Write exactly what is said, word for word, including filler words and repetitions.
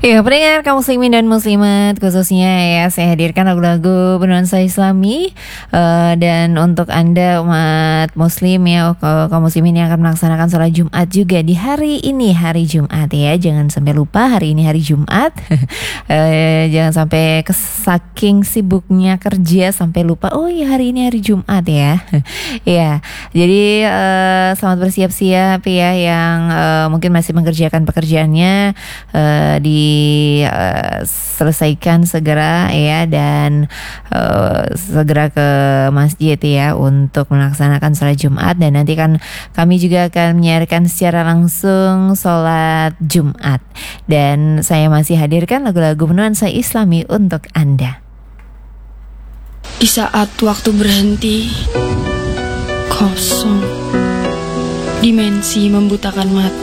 Ya, pendengar kaum muslimin dan muslimat khususnya ya, saya hadirkan lagu-lagu bernuansa Islami eh, dan untuk Anda umat muslim ya, ka- kaum muslimin yang akan melaksanakan sholat Jumat juga di hari ini, hari Jumat ya. Jangan sampai lupa hari ini hari Jumat. Eh, jangan sampai kesaking sibuknya kerja sampai lupa, oh iya hari ini hari Jumat ya. Ya, jadi eh, selamat bersiap-siap ya yang eh, mungkin masih mengerjakan pekerjaannya, eh, diselesaikan segera ya, dan eh, segera ke masjid ya untuk melaksanakan sholat Jumat. Dan nanti kan kami juga akan menyiarkan secara langsung sholat Jumat, dan saya masih hadirkan lagu-lagu bernuansa Islami untuk Anda. Di saat waktu berhenti, kosong, dimensi membutakan mata.